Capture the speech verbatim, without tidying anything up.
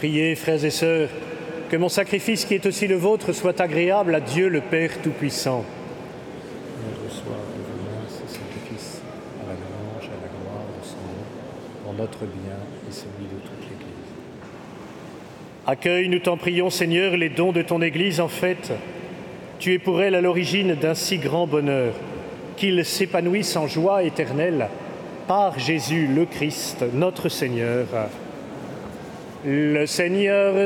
Priez, frères et sœurs, que mon sacrifice qui est aussi le vôtre soit agréable à Dieu le Père Tout-Puissant. On reçoit de vos mains ce sacrifice à la louange et à la gloire de son nom, pour notre bien et celui de toute l'Église. Accueille, nous t'en prions, Seigneur, les dons de ton Église. En fait, tu es pour elle à l'origine d'un si grand bonheur, qu'ils s'épanouissent en joie éternelle par Jésus le Christ, notre Seigneur. Le Seigneur